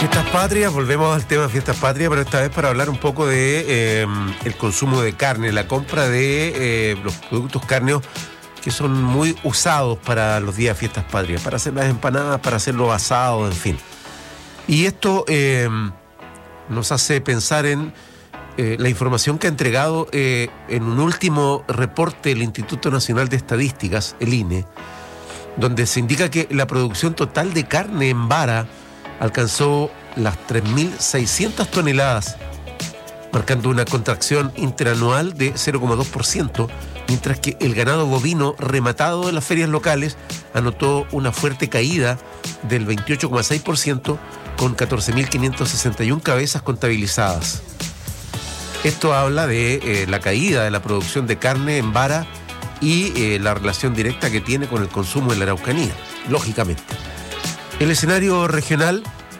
Fiestas patrias, volvemos al tema de fiestas patrias, pero esta vez para hablar un poco de el consumo de carne, la compra de los productos cárneos que son muy usados para los días de fiestas patrias, para hacer las empanadas, para hacer los asados, en fin. Y esto nos hace pensar en la información que ha entregado en un último reporte el Instituto Nacional de Estadísticas, el INE, donde se indica que la producción total de carne en vara alcanzó las 3.600 toneladas, marcando una contracción interanual de 0,2%, mientras que el ganado bovino rematado de las ferias locales anotó una fuerte caída del 28,6%, con 14.561 cabezas contabilizadas. Esto habla de la caída de la producción de carne en vara y la relación directa que tiene con el consumo en la Araucanía, lógicamente. El escenario regional